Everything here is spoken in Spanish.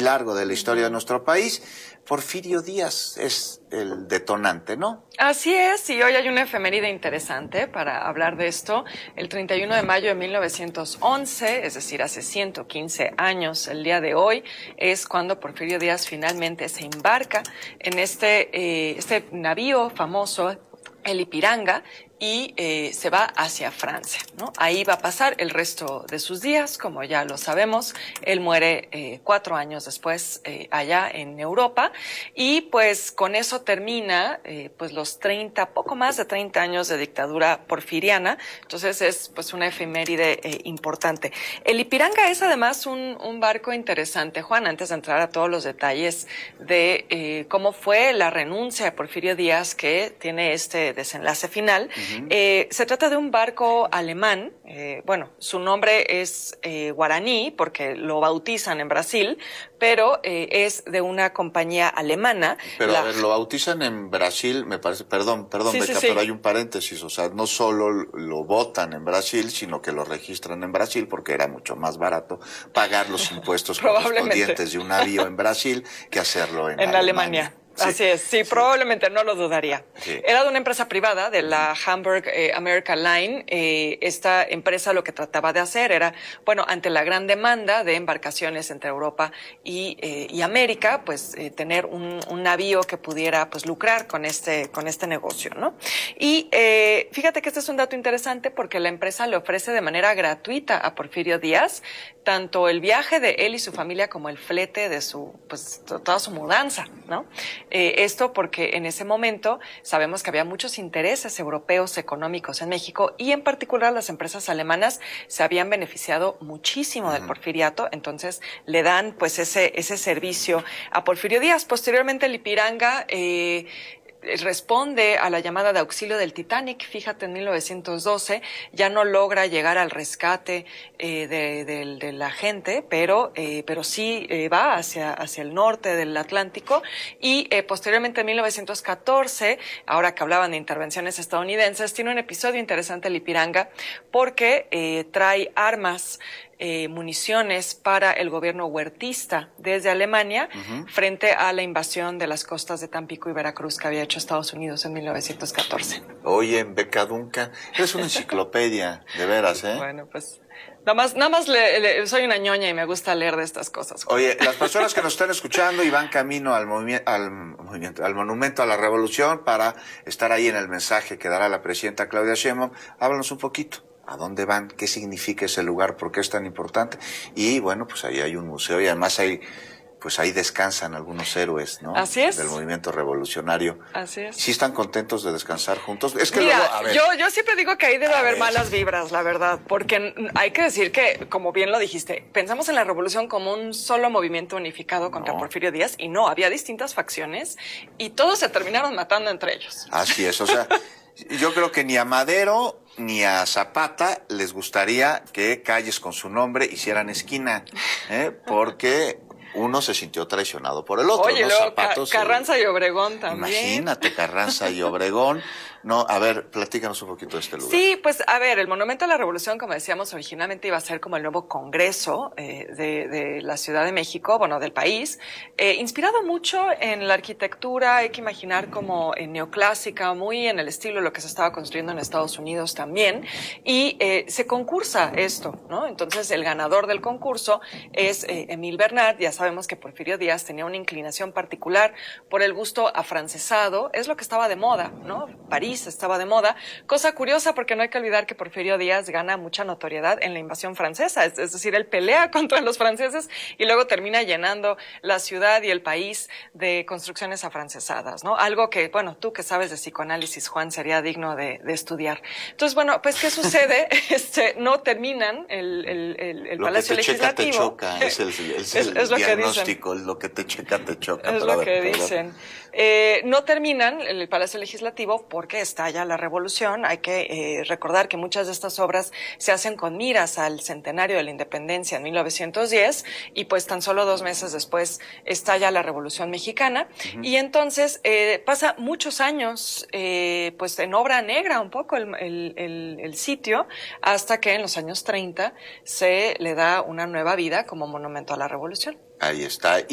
largo de la historia de nuestro país. Porfirio Díaz es el detonante, ¿no? Así es, y hoy hay una efeméride interesante para hablar de esto. El 31 de mayo de 1911, es decir, hace 115 años, el día de hoy, es cuando Porfirio Díaz finalmente se embarca en este navío famoso, el Ipiranga, y se va hacia Francia, ¿no? Ahí va a pasar el resto de sus días, como ya lo sabemos. Él muere 4 años después allá en Europa, y pues con eso termina pues los 30, poco más de 30 años de dictadura porfiriana. Entonces es pues una efeméride importante. El Ipiranga es además un barco interesante, Juan, antes de entrar a todos los detalles de cómo fue la renuncia de Porfirio Díaz, que tiene este desenlace final. Se trata de un barco alemán, bueno, su nombre es guaraní porque lo bautizan en Brasil, pero es de una compañía alemana. Pero a ver, lo bautizan en Brasil, me parece, perdón, Sí, Beca, sí. pero hay un paréntesis, o sea, no solo lo votan en Brasil, sino que lo registran en Brasil porque era mucho más barato pagar los impuestos correspondientes de un navío en Brasil que hacerlo en Alemania. Sí, así es, sí, probablemente, no lo dudaría. Sí. Era de una empresa privada, de la Hamburg America Line. Esta empresa lo que trataba de hacer era, bueno, ante la gran demanda de embarcaciones entre Europa y América, pues tener un navío que pudiera pues lucrar con este negocio, ¿no? Y fíjate que este es un dato interesante porque la empresa le ofrece de manera gratuita a Porfirio Díaz tanto el viaje de él y su familia como el flete de toda su mudanza, ¿no? Esto porque en ese momento sabemos que había muchos intereses europeos económicos en México, y en particular las empresas alemanas se habían beneficiado muchísimo del porfiriato. Entonces le dan pues ese servicio a Porfirio Díaz. Posteriormente el Ipiranga responde a la llamada de auxilio del Titanic. Fíjate, en 1912 ya no logra llegar al rescate de la gente, pero sí va hacia el norte del Atlántico, y posteriormente en 1914, ahora que hablaban de intervenciones estadounidenses, tiene un episodio interesante el Ipiranga porque trae armas, municiones para el gobierno huertista desde Alemania frente a la invasión de las costas de Tampico y Veracruz que había hecho Estados Unidos en 1914. Oye, Beca Duncan, eres una enciclopedia, de veras, ¿eh? Bueno, pues nada más soy una ñoña y me gusta leer de estas cosas. Oye, las personas que nos están escuchando y van camino al Monumento a la Revolución para estar ahí en el mensaje que dará la presidenta Claudia Sheinbaum, háblanos un poquito. ¿A dónde van? ¿Qué significa ese lugar? ¿Por qué es tan importante? Y bueno, pues ahí hay un museo y además ahí descansan algunos héroes, ¿no? Así es. Del movimiento revolucionario. Así es. ¿Sí están contentos de descansar juntos? Es que mira, luego, a ver. Yo siempre digo que ahí debe haber malas vibras, la verdad, porque hay que decir que, como bien lo dijiste, pensamos en la revolución como un solo movimiento unificado contra Porfirio Díaz, y no, había distintas facciones y todos se terminaron matando entre ellos. Así es, o sea, yo creo que ni a Madero ni a Zapata les gustaría que calles con su nombre hicieran esquina, porque uno se sintió traicionado por el otro. Oye, ¿no? luego Zapatos, Carranza y Obregón también. Imagínate, Carranza y Obregón. No, a ver, platícanos un poquito de este lugar. Sí, pues a ver, el Monumento a la Revolución, como decíamos, originalmente iba a ser como el nuevo Congreso de la Ciudad de México, bueno, del país, inspirado mucho en la arquitectura, hay que imaginar como neoclásica, muy en el estilo de lo que se estaba construyendo en Estados Unidos también, y se concursa esto, ¿no? Entonces el ganador del concurso es Emil Bernat. Ya sabemos que Porfirio Díaz tenía una inclinación particular por el gusto afrancesado, es lo que estaba de moda, ¿no? París estaba de moda, cosa curiosa porque no hay que olvidar que Porfirio Díaz gana mucha notoriedad en la invasión francesa, es decir, él pelea contra los franceses y luego termina llenando la ciudad y el país de construcciones afrancesadas, ¿no? Algo que, bueno, tú que sabes de psicoanálisis, Juan, sería digno de estudiar. Entonces, bueno, pues, ¿qué sucede? No terminan el Palacio Legislativo. Lo que te checa, te choca, es el diagnóstico, lo que te checa, te choca. Es lo que dicen. No terminan el Palacio Legislativo porque estalla la revolución. Hay que recordar que muchas de estas obras se hacen con miras al centenario de la independencia en 1910, y pues tan solo 2 meses después estalla la Revolución Mexicana. Y entonces pasa muchos años pues en obra negra un poco el sitio, hasta que en los años 30 se le da una nueva vida como monumento a la revolución. Ahí está.